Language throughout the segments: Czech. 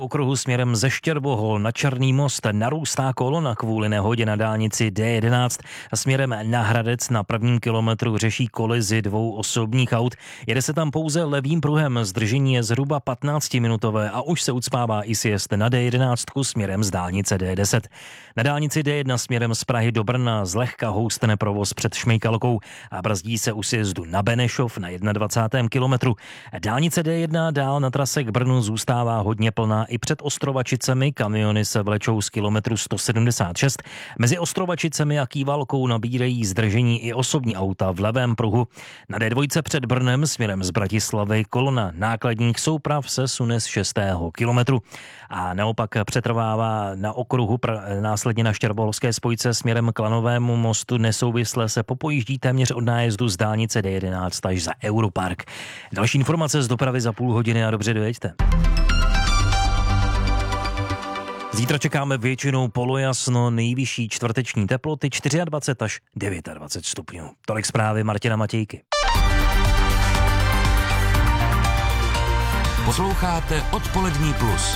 okruhu směrem ze Štěrbohol na Černý most narůstá kolona kvůli nehodě na dálnici D11 a směrem na Hradec na prvním kilometru řeší kolizi dvou osobních aut. Jede se tam pouze levým pruhem, zdržení je zhruba 15-minutové a už se ucpává i sjezd na D11 směrem z dálnice D10. Na dálnici D1 směrem z Prahy do Brna zlehka houstne provoz před Šmejkalkou a brzdí se u sjezdu na Benešov na 21. kilometru. Dálnice D1 dál na trase k Brnu zůstává hodně plná i před Ostrovačicemi, kamiony se vlečou z kilometru 176. Mezi Ostrovačicemi a Kývalkou nabírají zdržení i osobní auta v levém pruhu. Na D2 před Brnem směrem z Bratislavy kolona nákladních souprav se sune z 6. kilometru. A naopak přetrvává na okruhu následně na Štěrboholské spojce směrem k Lanovému mostu nesouvisle se popojíždí téměř od nájezdu z dálnice D11 až za Europark. Další informace z dopravy za půl hodiny a dobře dojeďte. Zítra čekáme většinou polojasno, nejvyšší čtvrteční teploty 24 až 29 stupňů. Tolik zprávy Martina Matějky. Posloucháte Odpolední plus.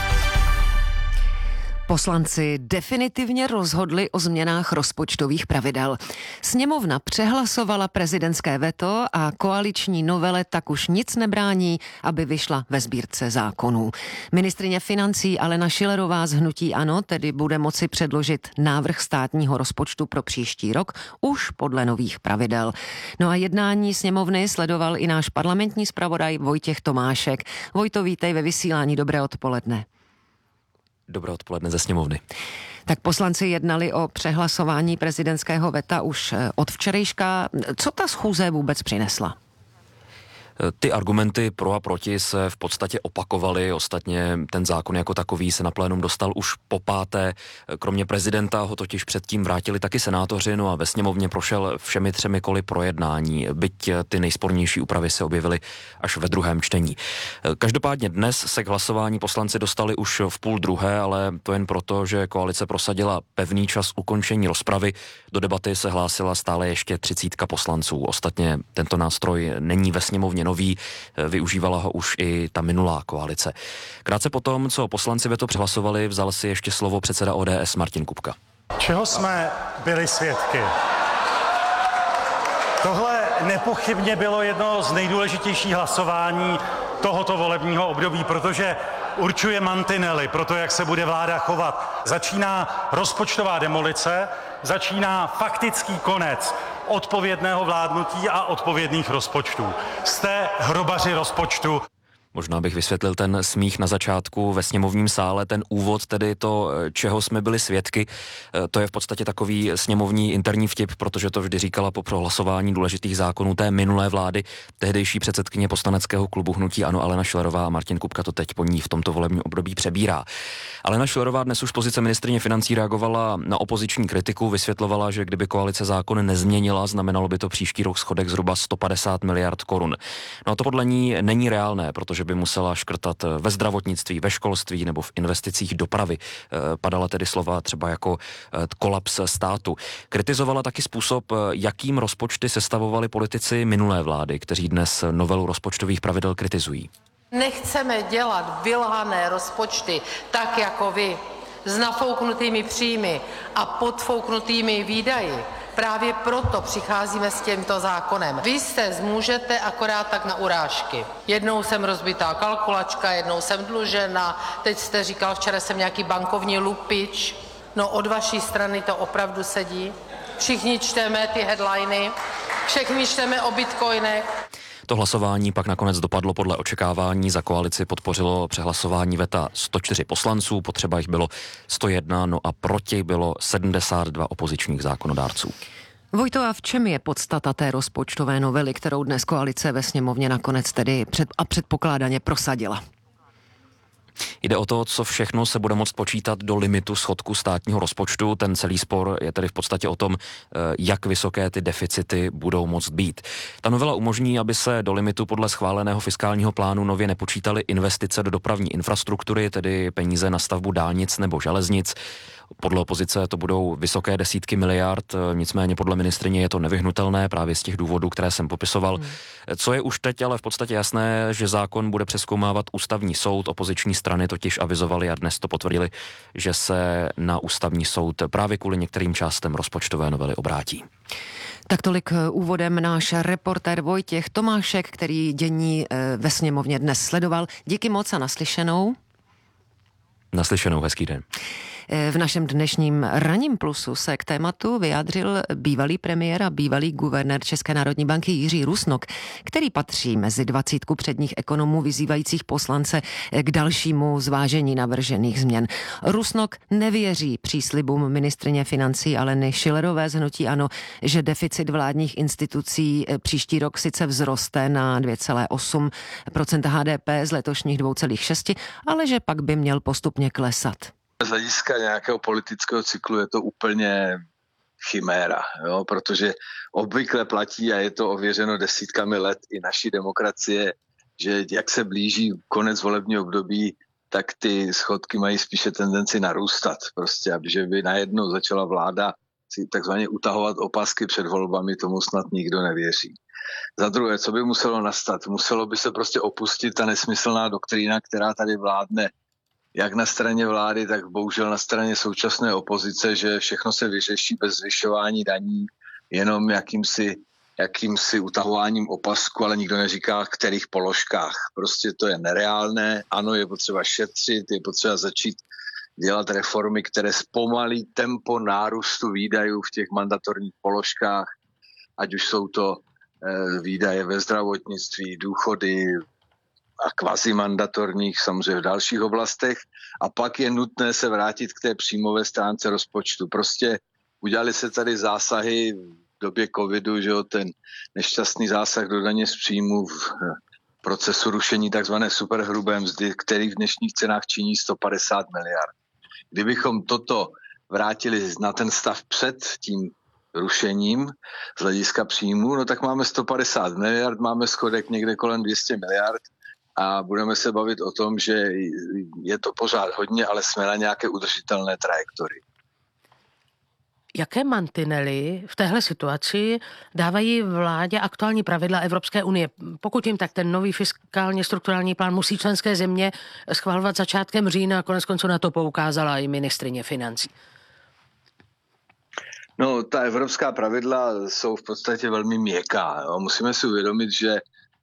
Poslanci definitivně rozhodli o změnách rozpočtových pravidel. Sněmovna přehlasovala prezidentské veto a koaliční novele tak už nic nebrání, aby vyšla ve sbírce zákonů. Ministryně financí Alena Schillerová z hnutí ANO tedy bude moci předložit návrh státního rozpočtu pro příští rok už podle nových pravidel. No a jednání sněmovny sledoval i náš parlamentní zpravodaj Vojtěch Tomášek. Vojto, vítej ve vysílání, dobré odpoledne. Dobré odpoledne ze sněmovny. Tak poslanci jednali o přehlasování prezidentského veta už od včerejška. Co ta schůze vůbec přinesla? Ty argumenty pro a proti se v podstatě opakovaly. Ostatně ten zákon jako takový se na plénum dostal už po páté. Kromě prezidenta ho totiž předtím vrátili taky senátoři, no a ve sněmovně prošel všemi 3 koly projednání, byť ty nejspornější úpravy se objevily až ve druhém čtení. Každopádně dnes se k hlasování poslanci dostali už v 12:30, ale to jen proto, že koalice prosadila pevný čas ukončení rozpravy. Do debaty se hlásila stále ještě 30 poslanců. Ostatně tento nástroj není ve sněmovně nový, využívala ho už i ta minulá koalice. Krátce potom, co poslanci veto přehlasovali, vzal si ještě slovo předseda ODS Martin Kupka. Čeho jsme byli svědky? Tohle nepochybně bylo jedno z nejdůležitějších hlasování tohoto volebního období, protože určuje mantinely pro to, jak se bude vláda chovat. Začíná rozpočtová demolice, začíná faktický konec odpovědného vládnutí a odpovědných rozpočtů. Jste hrobaři rozpočtu. Možná bych vysvětlil ten smích na začátku ve sněmovním sále, ten úvod, tedy to, čeho jsme byli svědky. To je v podstatě takový sněmovní interní vtip, protože to vždy říkala po prohlasování důležitých zákonů té minulé vlády tehdejší předsedkyně poslaneckého klubu hnutí ANO Alena Schillerová a Martin Kupka to teď po ní v tomto volebním období přebírá. Alena Schillerová dnes už z pozice ministryně financí reagovala na opoziční kritiku, vysvětlovala, že kdyby koalice zákon nezměnila, znamenalo by to příští rok schodek zhruba 150 miliard korun. No a to podle ní není reálné, protože by musela škrtat ve zdravotnictví, ve školství nebo v investicích dopravy. Padala tedy slova třeba jako kolaps státu. Kritizovala taky způsob, jakým rozpočty sestavovali politici minulé vlády, kteří dnes novelu rozpočtových pravidel kritizují. Nechceme dělat vylhané rozpočty tak jako vy, s nafouknutými příjmy a podfouknutými výdaji. Právě proto přicházíme s tímto zákonem. Vy se zmůžete akorát tak na urážky. Jednou jsem rozbitá kalkulačka, jednou jsem dlužena, teď jste říkal, včera jsem nějaký bankovní lupič. No od vaší strany to opravdu sedí. Všichni čteme ty headliny, všichni čteme o bitcoinech. To hlasování pak nakonec dopadlo podle očekávání. Za koalici podpořilo přehlasování veta 104 poslanců, potřeba jich bylo 101, no a proti bylo 72 opozičních zákonodárců. Vojto, a v čem je podstata té rozpočtové novely, kterou dnes koalice ve sněmovně nakonec tedy předpokládaně prosadila? Jde o to, co všechno se bude moct počítat do limitu schodku státního rozpočtu. Ten celý spor je tedy v podstatě o tom, jak vysoké ty deficity budou moct být. Ta novela umožní, aby se do limitu podle schváleného fiskálního plánu nově nepočítaly investice do dopravní infrastruktury, tedy peníze na stavbu dálnic nebo železnic. Podle opozice to budou vysoké desítky miliard, nicméně podle ministryně je to nevyhnutelné právě z těch důvodů, které jsem popisoval. Co je už teď ale v podstatě jasné, že zákon bude přezkoumávat ústavní soud. Opoziční strany totiž avizovali a dnes to potvrdili, že se na ústavní soud právě kvůli některým částem rozpočtové novely obrátí. Tak tolik úvodem náš reportér Vojtěch Tomášek, který dění ve sněmovně dnes sledoval. Díky moc a naslyšenou. Naslyšenou, hezký den. V našem dnešním ranním plusu se k tématu vyjádřil bývalý premiér a bývalý guvernér České národní banky Jiří Rusnok, který patří mezi 20 předních ekonomů vyzývajících poslance k dalšímu zvážení navržených změn. Rusnok nevěří příslibům ministryně financí Aleny Schillerové z hnutí ANO, že deficit vládních institucí příští rok sice vzroste na 2,8% HDP z letošních 2,6%, ale že pak by měl postupně klesat. Z hlediska nějakého politického cyklu je to úplně chiméra, jo? Protože obvykle platí, a je to ověřeno desítkami let i naší demokracie, že jak se blíží konec volebního období, tak ty schodky mají spíše tendenci narůstat. Prostě, že by najednou začala vláda si takzvaně utahovat opasky před volbami, tomu snad nikdo nevěří. Za druhé, co by muselo nastat? Muselo by se prostě opustit ta nesmyslná doktrína, která tady vládne jak na straně vlády, tak bohužel na straně současné opozice, že všechno se vyřeší bez zvyšování daní, jenom jakýmsi utahováním opasku, ale nikdo neříká, v kterých položkách. Prostě to je nereálné. Ano, je potřeba šetřit, je potřeba začít dělat reformy, které zpomalí tempo nárůstu výdajů v těch mandatorních položkách, ať už jsou to výdaje ve zdravotnictví, důchody, a kvazimandatorních samozřejmě v dalších oblastech. A pak je nutné se vrátit k té příjmové stránce rozpočtu. Prostě udělali se tady zásahy v době covidu, že jo, ten nešťastný zásah do daně z příjmu v procesu rušení takzvané superhrubé mzdy, který v dnešních cenách činí 150 miliard. Kdybychom toto vrátili na ten stav před tím rušením z hlediska příjmu, no tak máme 150 miliard, máme schodek někde kolem 200 miliard, a budeme se bavit o tom, že je to pořád hodně, ale jsme na nějaké udržitelné trajektorii. Jaké mantinely v téhle situaci dávají vládě aktuální pravidla Evropské unie? Pokud jim tak ten nový fiskálně strukturální plán musí členské země schvalovat začátkem října, konec konců na to poukázala i ministryně financí. No, ta evropská pravidla jsou v podstatě velmi měkká. Jo. Musíme si uvědomit, že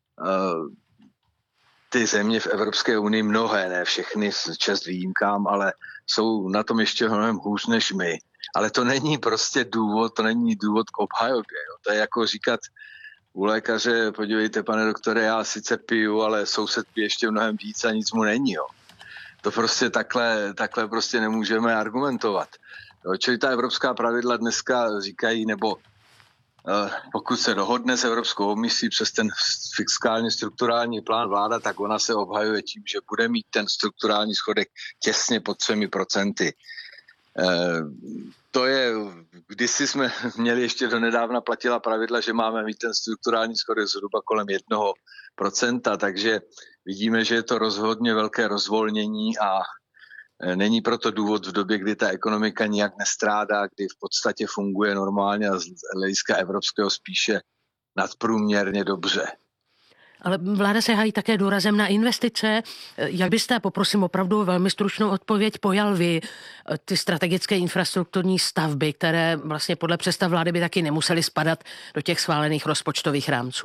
ty země v Evropské unii, mnohé, ne všechny, čest výjimkám, ale jsou na tom ještě mnohem hůř než my. Ale to není prostě důvod, to není důvod k obhajobě. Jo. To je jako říkat u lékaře, podívejte, pane doktore, já sice piju, ale soused pije ještě mnohem víc a nic mu není. Jo. To prostě takhle prostě nemůžeme argumentovat. Jo. Čili ta evropská pravidla dneska říkají, nebo pokud se dohodne s Evropskou komisí přes ten fiskálně strukturální plán vláda, tak ona se obhajuje tím, že bude mít ten strukturální schodek těsně pod 3%. To je, kdysi jsme měli ještě donedávna platila pravidla, že máme mít ten strukturální schodek zhruba kolem 1%, takže vidíme, že je to rozhodně velké rozvolnění a není proto důvod v době, kdy ta ekonomika nijak nestrádá, kdy v podstatě funguje normálně a z hlediska evropského spíše nadprůměrně dobře. Ale vláda se hájí také důrazem na investice. Jak byste, poprosím opravdu velmi stručnou odpověď, pojal vy ty strategické infrastrukturní stavby, které vlastně podle představ vlády by taky nemusely spadat do těch schválených rozpočtových rámců?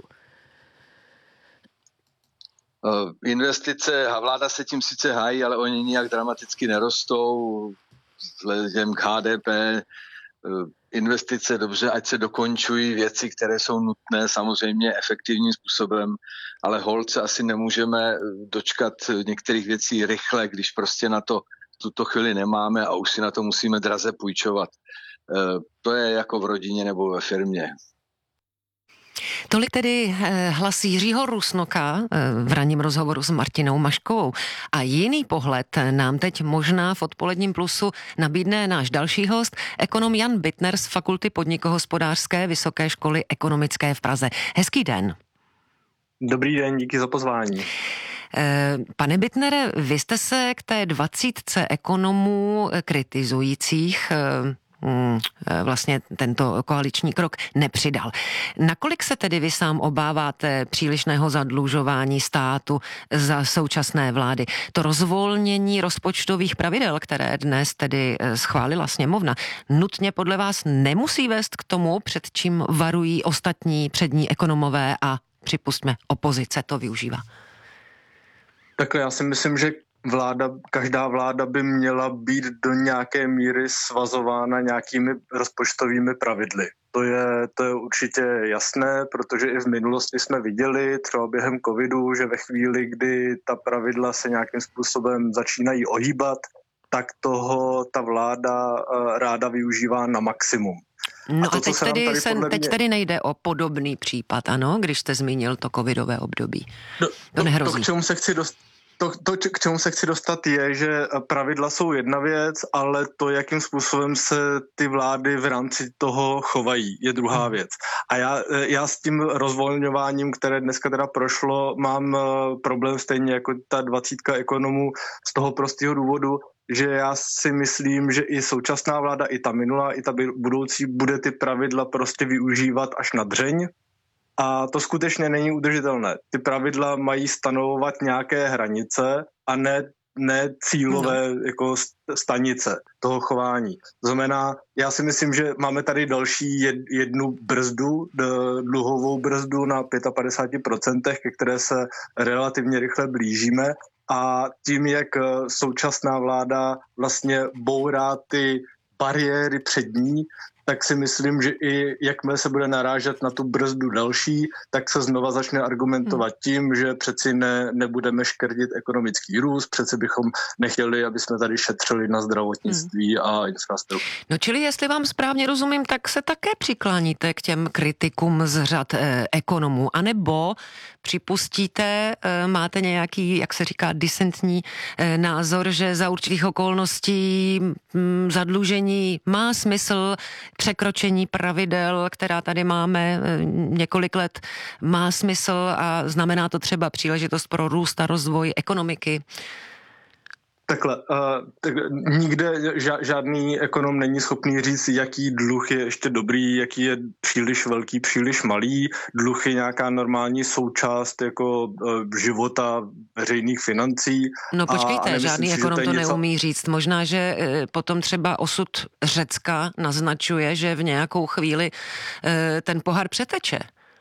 Investice, a vláda se tím sice hájí, ale oni nijak dramaticky nerostou vzhledem k HDP. Investice dobře, ať se dokončují věci, které jsou nutné samozřejmě efektivním způsobem, ale holt se asi nemůžeme dočkat některých věcí rychle, když prostě na to v tuto chvíli nemáme a už si na to musíme draze půjčovat. To je jako v rodině nebo ve firmě. Tolik tedy hlas Jiřího Rusnoka v ranním rozhovoru s Martinou Maškovou. A jiný pohled nám teď možná v odpoledním plusu nabídne náš další host, ekonom Jan Bittner z Fakulty podnikohospodářské Vysoké školy ekonomické v Praze. Hezký den. Dobrý den, díky za pozvání. Pane Bittnere, vy jste se k té 20 ekonomů kritizujících vlastně tento koaliční krok nepřidal. Nakolik se tedy vy sám obáváte přílišného zadlužování státu za současné vlády? To rozvolnění rozpočtových pravidel, které dnes tedy schválila sněmovna, nutně podle vás nemusí vést k tomu, před čím varují ostatní přední ekonomové a připustme opozice to využívá? Takhle já si myslím, že každá vláda by měla být do nějaké míry svazována nějakými rozpočtovými pravidly. To je určitě jasné, protože i v minulosti jsme viděli, třeba během covidu, že ve chvíli, kdy ta pravidla se nějakým způsobem začínají ohýbat, tak toho ta vláda ráda využívá na maximum. No a teď tedy nejde o podobný případ, ano, když jste zmínil to covidové období. To nehrozí. To, k čemu se chci dostat, je, že pravidla jsou jedna věc, ale to, jakým způsobem se ty vlády v rámci toho chovají, je druhá věc. A já s tím rozvolňováním, které dneska teda prošlo, mám problém stejně jako ta 20 ekonomů z toho prostého důvodu, že já si myslím, že i současná vláda, i ta minulá, i ta budoucí bude ty pravidla prostě využívat až na dřeň. A to skutečně není udržitelné. Ty pravidla mají stanovovat nějaké hranice a ne cílové jako stanice toho chování. To znamená, já si myslím, že máme tady další jednu brzdu, dluhovou brzdu na 55%, ke které se relativně rychle blížíme. A tím, jak současná vláda vlastně bourá ty bariéry před ní, tak si myslím, že i jakmile se bude narážet na tu brzdu další, tak se znova začne argumentovat tím, že přeci nebudeme škrtit ekonomický růst, přeci bychom nechtěli, aby jsme tady šetřili na zdravotnictví a infrastrukturu. No čili jestli vám správně rozumím, tak se také přikláníte k těm kritikům z řad ekonomů, anebo připustíte, máte nějaký, jak se říká, disentní názor, že za určitých okolností zadlužení má smysl, překročení pravidel, která tady máme několik let, má smysl a znamená to třeba příležitost pro růst a rozvoj ekonomiky? Takhle, nikde žádný ekonom není schopný říct, jaký dluh je ještě dobrý, jaký je příliš velký, příliš malý. Dluh je nějaká normální součást jako života veřejných financí. No počkejte, žádný ekonom to neumí říct. Možná, že potom třeba osud Řecka naznačuje, že v nějakou chvíli ten pohár přeteče.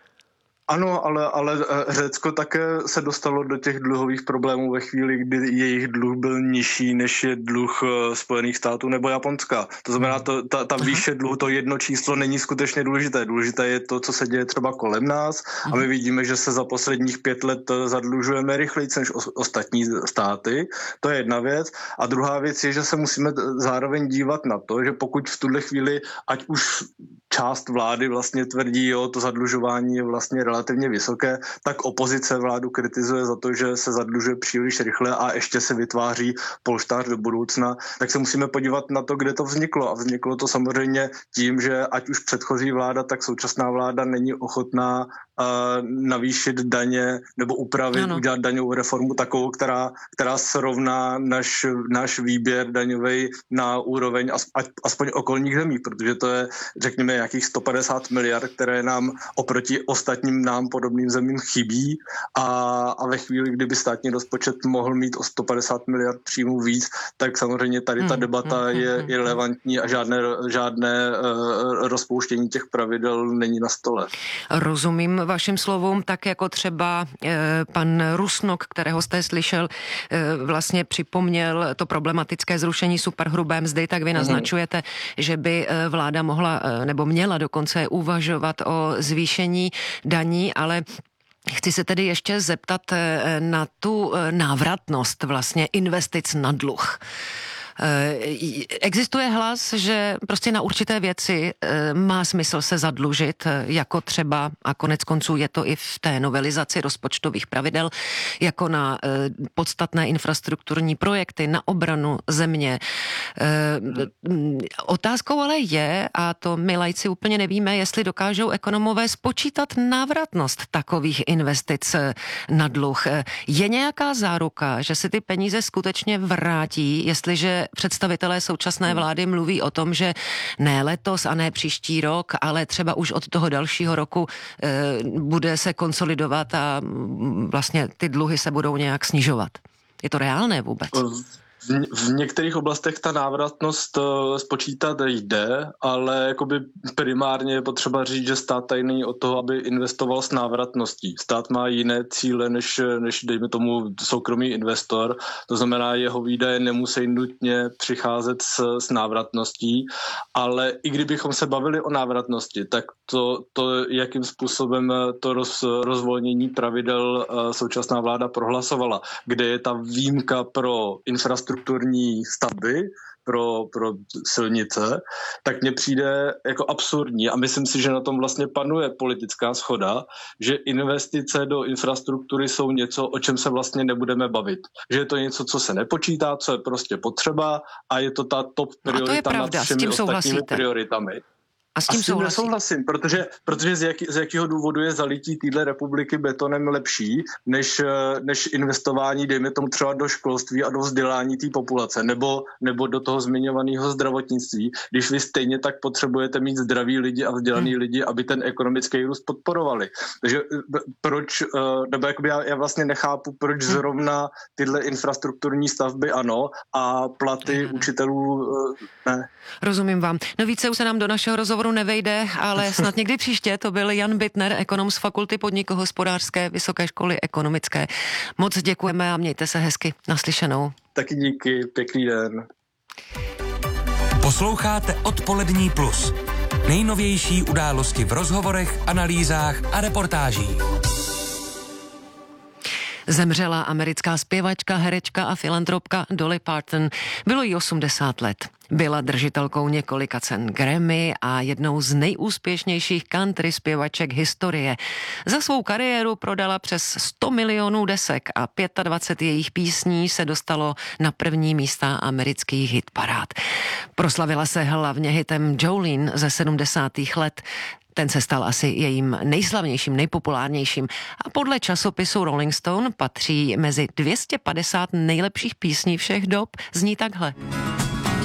Ano, ale Řecko také se dostalo do těch dluhových problémů ve chvíli, kdy jejich dluh byl nižší, než je dluh Spojených států nebo Japonska. To znamená, ta výše dluhu, to jedno číslo není skutečně důležité. Důležité je to, co se děje třeba kolem nás a my vidíme, že se za posledních 5 let zadlužujeme rychleji než ostatní státy. To je jedna věc. A druhá věc je, že se musíme zároveň dívat na to, že pokud v tuhle chvíli, ať už část vlády vlastně tvrdí, jo, to zadlužování je vlastně relativně vysoké, tak opozice vládu kritizuje za to, že se zadlužuje příliš rychle a ještě se vytváří polštář do budoucna, tak se musíme podívat na to, kde to vzniklo. A vzniklo to samozřejmě tím, že ať už předchozí vláda, tak současná vláda není ochotná navýšit daně nebo udělat daňovou reformu takovou, která srovná náš výběr daňový na úroveň aspoň okolních zemí, protože to je, řekněme, nějakých 150 miliard, které nám oproti ostatním nám podobným zemím chybí a ve chvíli, kdyby státní rozpočet mohl mít o 150 miliard příjmů víc, tak samozřejmě tady ta debata je irelevantní a žádné rozpouštění těch pravidel není na stole. Rozumím vašim slovům, tak jako třeba pan Rusnok, kterého jste slyšel, vlastně připomněl to problematické zrušení superhrubé mzdy, tak vy naznačujete, že by vláda mohla nebo měla dokonce uvažovat o zvýšení daní, ale chci se tedy ještě zeptat na tu návratnost vlastně investic na dluh. Existuje hlas, že prostě na určité věci má smysl se zadlužit, jako třeba, a konec konců je to i v té novelizaci rozpočtových pravidel, jako na podstatné infrastrukturní projekty, na obranu země. Otázkou ale je, a to my laici úplně nevíme, jestli dokážou ekonomové spočítat návratnost takových investic na dluh. Je nějaká záruka, že si ty peníze skutečně vrátí, jestliže představitelé současné vlády mluví o tom, že ne letos a ne příští rok, ale třeba už od toho dalšího roku bude se konsolidovat a vlastně ty dluhy se budou nějak snižovat. Je to reálné vůbec? V některých oblastech ta návratnost spočítat jde, ale jakoby primárně je potřeba říct, že stát tady není od toho, aby investoval s návratností. Stát má jiné cíle, než dejme tomu soukromý investor. To znamená, jeho výdaje nemusí nutně přicházet s návratností, ale i kdybychom se bavili o návratnosti, tak to jakým způsobem to rozvolnění pravidel současná vláda prohlasovala, kde je ta výjimka pro infrastrukturní stavby, pro silnice, tak mně přijde jako absurdní a myslím si, že na tom vlastně panuje politická shoda, že investice do infrastruktury jsou něco, o čem se vlastně nebudeme bavit. Že je to něco, co se nepočítá, co je prostě potřeba a je to ta top priorita nad všemi ostatními prioritami. A s tím nesouhlasím, protože z jakého důvodu je zalití téhle republiky betonem lepší, než investování, dejme tomu třeba do školství a do vzdělání té populace, nebo do toho zmiňovaného zdravotnictví, když vy stejně tak potřebujete mít zdraví lidi a vzdělaný lidi, aby ten ekonomický růst podporovali. Takže proč, nebo jakoby já vlastně nechápu, proč zrovna tyhle infrastrukturní stavby ano a platy učitelů ne. Rozumím vám. No více už se nám do našeho rozhovoru nevejde, ale snad někdy příště. To byl Jan Bittner, ekonom z Fakulty podnikohospodářské Vysoké školy ekonomické. Moc děkujeme a mějte se hezky. Naslyšenou. Taky díky, pěkný den. Posloucháte Odpolední plus. Nejnovější události v rozhovorech, analýzách a reportážích. Zemřela americká zpěvačka, herečka a filantropka Dolly Parton. Bylo jí 80 let. Byla držitelkou několika cen Grammy a jednou z nejúspěšnějších country zpěvaček historie. Za svou kariéru prodala přes 100 milionů desek a 25 jejich písní se dostalo na první místa amerických hitparád. Proslavila se hlavně hitem Jolene ze 70. let. Ten se stal asi jejím nejslavnějším, nejpopulárnějším a podle časopisu Rolling Stone patří mezi 250 nejlepších písní všech dob. Zní takhle.